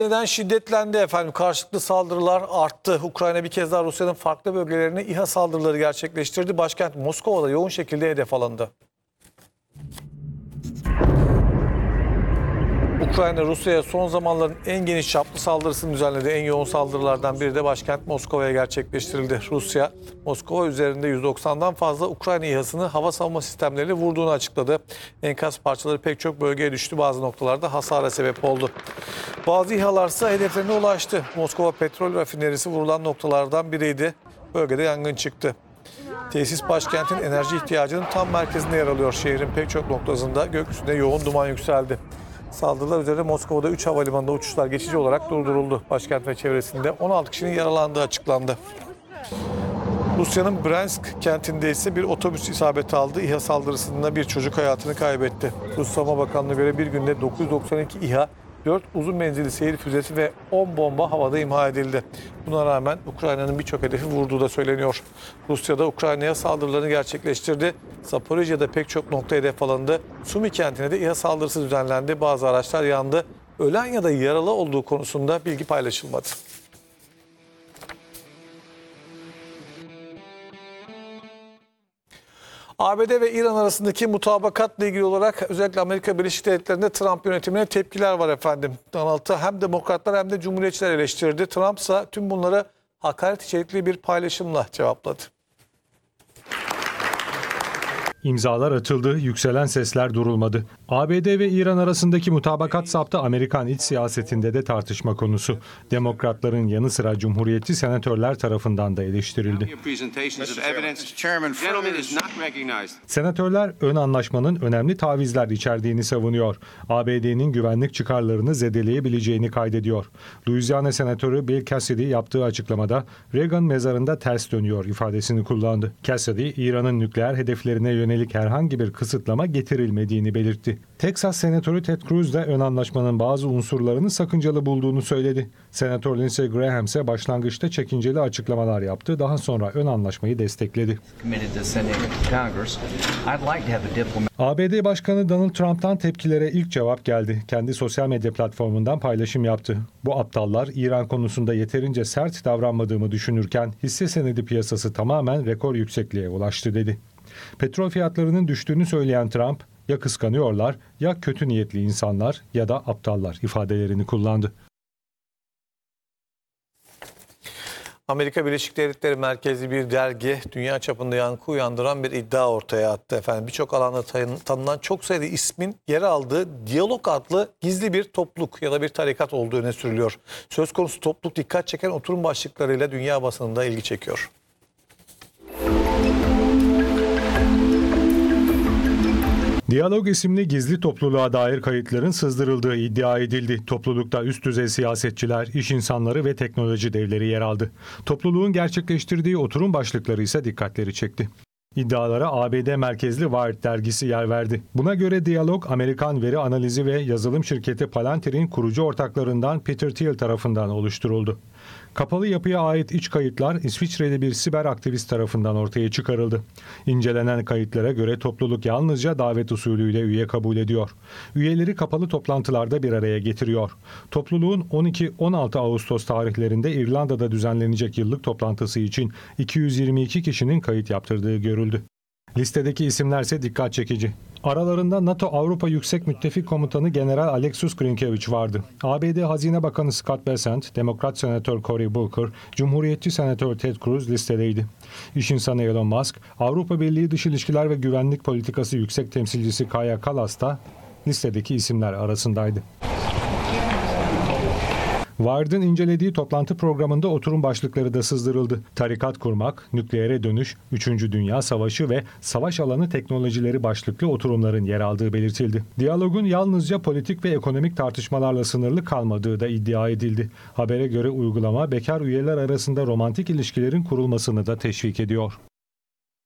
Neden şiddetlendi efendim? Karşılıklı saldırılar arttı. Ukrayna bir kez daha Rusya'nın farklı bölgelerine İHA saldırıları gerçekleştirdi. Başkent Moskova'da yoğun şekilde hedef alındı. Ukrayna Rusya'ya son zamanların en geniş çaplı saldırısını düzenledi. En yoğun saldırılardan biri de başkent Moskova'ya gerçekleştirildi. Rusya, Moskova üzerinde 190'dan fazla Ukrayna İHA'sını hava savunma sistemleriyle vurduğunu açıkladı. Enkaz parçaları pek çok bölgeye düştü. Bazı noktalarda hasara sebep oldu. Bazı İHA'larsa hedeflerine ulaştı. Moskova petrol rafinerisi vurulan noktalardan biriydi. Bölgede yangın çıktı. Tesis başkentin enerji ihtiyacının tam merkezinde yer alıyor. Şehrin pek çok noktasında gökyüzünde yoğun duman yükseldi. Saldırılar üzerine Moskova'da 3 havalimanında uçuşlar geçici olarak durduruldu. Başkent ve çevresinde 16 kişinin yaralandığı açıklandı. Rusya'nın Bryansk kentinde ise bir otobüs isabet aldı. İHA saldırısında bir çocuk hayatını kaybetti. Rus Savunma Bakanlığı'na göre bir günde 992 İHA, 4 uzun menzilli seyir füzesi ve 10 bomba havada imha edildi. Buna rağmen Ukrayna'nın birçok hedefi vurduğu da söyleniyor. Rusya da Ukrayna'ya saldırılarını gerçekleştirdi. Zaporijya'da pek çok nokta hedef alındı. Sumi kentine de İHA saldırısı düzenlendi. Bazı araçlar yandı. Ölen ya da yaralı olduğu konusunda bilgi paylaşılmadı. ABD ve İran arasındaki mutabakatla ilgili olarak özellikle Amerika Birleşik Devletleri'nde Trump yönetimine tepkiler var efendim. Donald'ı hem demokratlar hem de cumhuriyetçiler eleştirdi. Trump ise tüm bunları hakaret içerikli bir paylaşımla cevapladı. İmzalar atıldı, yükselen sesler durulmadı. ABD ve İran arasındaki mutabakat saptı Amerikan iç siyasetinde de tartışma konusu. Demokratların yanı sıra Cumhuriyetçi senatörler tarafından da eleştirildi. Senatörler ön anlaşmanın önemli tavizler içerdiğini savunuyor. ABD'nin güvenlik çıkarlarını zedeleyebileceğini kaydediyor. Louisiana Senatörü Bill Cassidy yaptığı açıklamada Reagan mezarında ters dönüyor ifadesini kullandı. Cassidy, İran'ın nükleer hedeflerine yönelik herhangi bir kısıtlama getirilmediğini belirtti. Texas Senatörü Ted Cruz da ön anlaşmanın bazı unsurlarını sakıncalı bulduğunu söyledi. Senatör Lindsey Graham ise başlangıçta çekinceli açıklamalar yaptı. Daha sonra ön anlaşmayı destekledi. ABD Başkanı Donald Trump'tan tepkilere ilk cevap geldi. Kendi sosyal medya platformundan paylaşım yaptı. Bu aptallar İran konusunda yeterince sert davranmadığımı düşünürken hisse senedi piyasası tamamen rekor yüksekliğe ulaştı dedi. Petrol fiyatlarının düştüğünü söyleyen Trump, ya kıskanıyorlar ya kötü niyetli insanlar ya da aptallar ifadelerini kullandı. Amerika Birleşik Devletleri merkezli bir dergi dünya çapında yankı uyandıran bir iddia ortaya attı efendim. Birçok alanda tanınan çok sayıda ismin yer aldığı Diyalog adlı gizli bir topluluk ya da bir tarikat olduğu öne sürülüyor. Söz konusu topluluk dikkat çeken oturum başlıklarıyla dünya basınında ilgi çekiyor. Diyalog isimli gizli topluluğa dair kayıtların sızdırıldığı iddia edildi. Toplulukta üst düzey siyasetçiler, iş insanları ve teknoloji devleri yer aldı. Topluluğun gerçekleştirdiği oturum başlıkları ise dikkatleri çekti. İddialara ABD merkezli Wired dergisi yer verdi. Buna göre Diyalog, Amerikan veri analizi ve yazılım şirketi Palantir'in kurucu ortaklarından Peter Thiel tarafından oluşturuldu. Kapalı yapıya ait iç kayıtlar İsviçreli bir siber aktivist tarafından ortaya çıkarıldı. İncelenen kayıtlara göre topluluk yalnızca davet usulüyle üye kabul ediyor. Üyeleri kapalı toplantılarda bir araya getiriyor. Topluluğun 12-16 Ağustos tarihlerinde İrlanda'da düzenlenecek yıllık toplantısı için 222 kişinin kayıt yaptırdığı görüldü. Listedeki isimler ise dikkat çekici. Aralarında NATO Avrupa Yüksek Müttefik Komutanı General Alexis Grynkevich vardı. ABD Hazine Bakanı Scott Bessent, Demokrat Senatör Cory Booker, Cumhuriyetçi Senatör Ted Cruz listedeydi. İş insanı Elon Musk, Avrupa Birliği Dış İlişkiler ve Güvenlik Politikası Yüksek Temsilcisi Kaja Kallas da listedeki isimler arasındaydı. Wired'ın incelediği toplantı programında oturum başlıkları da sızdırıldı. Tarikat kurmak, nükleere dönüş, 3. Dünya Savaşı ve savaş alanı teknolojileri başlıklı oturumların yer aldığı belirtildi. Diyalogun yalnızca politik ve ekonomik tartışmalarla sınırlı kalmadığı da iddia edildi. Habere göre uygulama bekar üyeler arasında romantik ilişkilerin kurulmasını da teşvik ediyor.